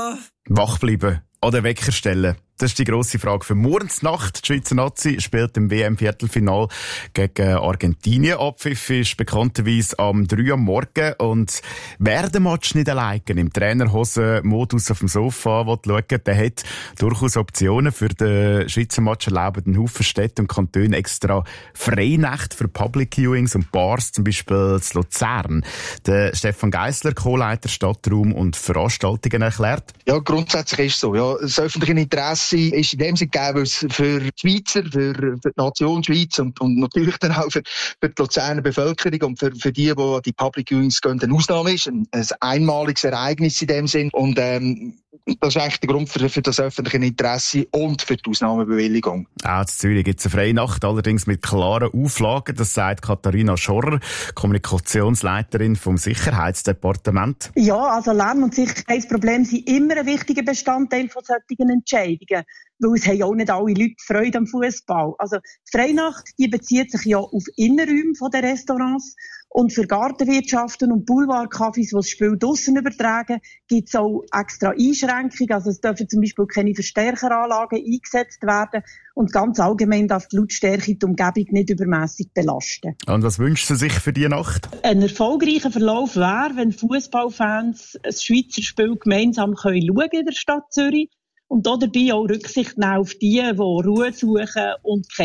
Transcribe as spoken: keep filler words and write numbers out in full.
Wach bleiben oder Wecker stellen? Das ist die grosse Frage für morgen Nacht. Die Schweizer Nazi spielt im W M-Viertelfinal gegen Argentinien. Abpfiff ist bekannterweise am drei Uhr am Morgen. Und wer den Match nicht allein im Trainerhosen-Modus auf dem Sofa schauen, der hat durchaus Optionen. Für den Schweizer Match erlauben den Haufen Städte und Kantone extra Freinächte für Public Viewings und Bars, zum Beispiel in Luzern. Der Stefan Geissler, Co-Leiter Stadtraum und Veranstaltungen, erklärt. Ja, grundsätzlich ist es so. Ja, das öffentliche Interesse ist in dem Sinne gegeben, weil es für die Schweizer, für, für die Nation Schweiz und, und natürlich dann auch für, für die Luzerner Bevölkerung und für, für die, die die Public Viewings gehen, eine Ausnahme ist. Ein, ein einmaliges Ereignis in dem Sinn. Und ähm, das ist eigentlich der Grund für, für das öffentliche Interesse und für die Ausnahmebewilligung. Auch in Zürich gibt es eine Freinacht, allerdings mit klaren Auflagen. Das sagt Katharina Schorrer, Kommunikationsleiterin vom Sicherheitsdepartement. Ja, also Lärm- und Sicherheitsprobleme sind immer ein wichtiger Bestandteil von solchen Entscheidungen. Weil es haben ja auch nicht alle Leute Freude am Fußball. Also die Freinacht, die bezieht sich ja auf Innenräume der Restaurants. Und für Gartenwirtschaften und Boulevardcafés, die das Spiel draussen übertragen, gibt es auch extra Einschränkungen. Also es dürfen zum Beispiel keine Verstärkeranlagen eingesetzt werden. Und ganz allgemein darf die Lautstärke die Umgebung nicht übermässig belasten. Und was wünscht sie sich für diese Nacht? Ein erfolgreicher Verlauf wäre, wenn Fußballfans ein Schweizer Spiel gemeinsam schauen können in der Stadt Zürich. Und dabei auch Rücksicht nehmen auf die, die Ruhe suchen und